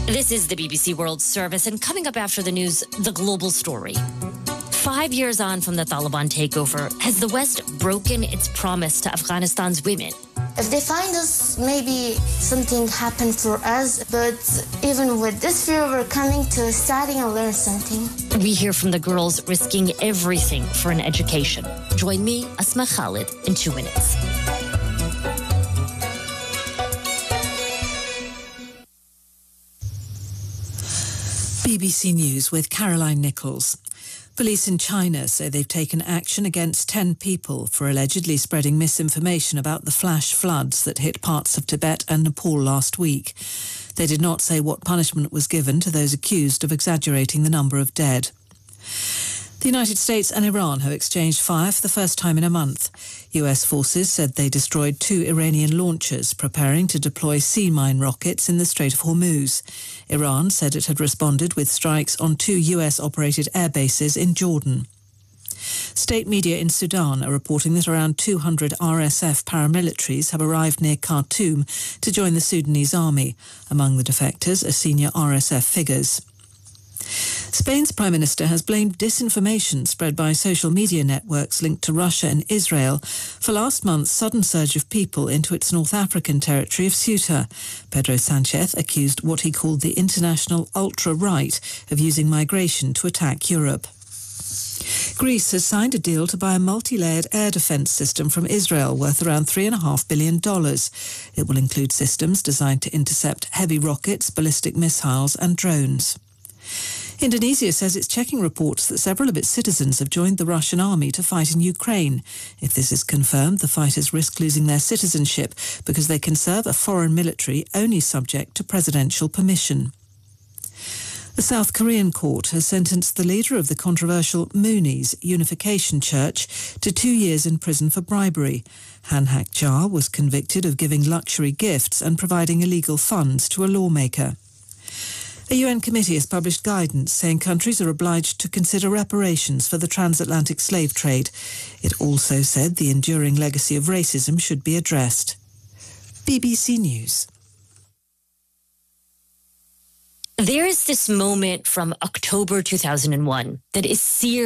This is the BBC World Service, and coming up after the news, the global story. 5 years on from the Taliban takeover, has the West broken its promise to Afghanistan's women? If they find us, maybe something happened for us, but even with this fear, we're coming to study and learn something. We hear from the girls risking everything for an education. Join me, Asma Khalid, in 2 minutes. BBC News with Caroline Nichols. Police in China say they've taken action against 10 people for allegedly spreading misinformation about the flash floods that hit parts of Tibet and Nepal last week. They did not say what punishment was given to those accused of exaggerating the number of dead. The United States and Iran have exchanged fire for the first time in a month. US forces said they destroyed 2 Iranian launchers preparing to deploy sea mine rockets in the Strait of Hormuz. Iran said it had responded with strikes on 2 US-operated air bases in Jordan. State media in Sudan are reporting that around 200 RSF paramilitaries have arrived near Khartoum to join the Sudanese army. Among the defectors are senior RSF figures. Spain's Prime Minister has blamed disinformation spread by social media networks linked to Russia and Israel for last month's sudden surge of people into its North African territory of Ceuta. Pedro Sanchez accused what he called the international ultra-right of using migration to attack Europe. Greece has signed a deal to buy a multi-layered air defence system from Israel worth around $3.5 billion. It will include systems designed to intercept heavy rockets, ballistic missiles and drones. Indonesia says it's checking reports that several of its citizens have joined the Russian army to fight in Ukraine. If this is confirmed, the fighters risk losing their citizenship because they can serve a foreign military only subject to presidential permission. The South Korean court has sentenced the leader of the controversial Moonies Unification Church to 2 years in prison for bribery. Han Hak-ja was convicted of giving luxury gifts and providing illegal funds to a lawmaker. A UN committee has published guidance saying countries are obliged to consider reparations for the transatlantic slave trade. It also said the enduring legacy of racism should be addressed. BBC News. There is this moment from October 2001 that is seared